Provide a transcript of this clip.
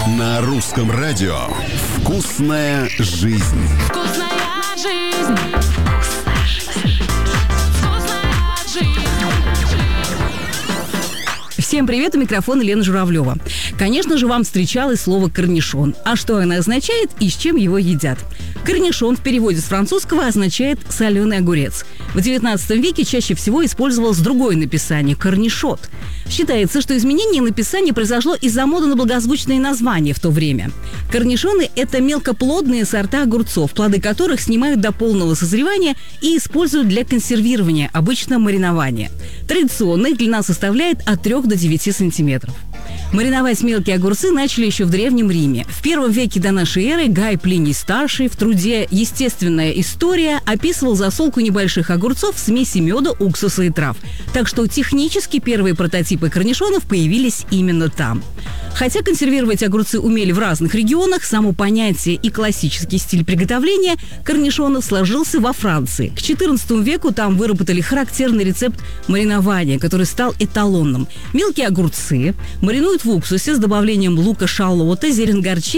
На русском радио «Вкусная жизнь». Вкусная жизнь. Вкусная жизнь. Всем привет, у микрофона Лена Журавлева. Конечно же, вам встречалось слово «корнишон». А что оно означает и с чем его едят? Корнишон в переводе с французского означает «соленый огурец». В XIX веке чаще всего использовалось другое написание – корнишот. Считается, что изменение написания произошло из-за моды на благозвучные названия в то время. Корнишоны – это мелкоплодные сорта огурцов, плоды которых снимают до полного созревания и используют для консервирования, обычно маринования. Традиционно их длина составляет от 3 до 9 сантиметров. Мариновать мелкие огурцы начали еще в Древнем Риме. В первом веке до нашей эры Гай Плиний-старший в труде «Естественная история» описывал засолку небольших огурцов в смеси меда, уксуса и трав. Так что технически первые прототипы корнишонов появились именно там. Хотя консервировать огурцы умели в разных регионах, само понятие и классический стиль приготовления корнишонов сложился во Франции. К XIV веку там выработали характерный рецепт маринования, который стал эталонным. Мелкие огурцы маринуют в уксусе с добавлением лука, шалота, зерен горчицы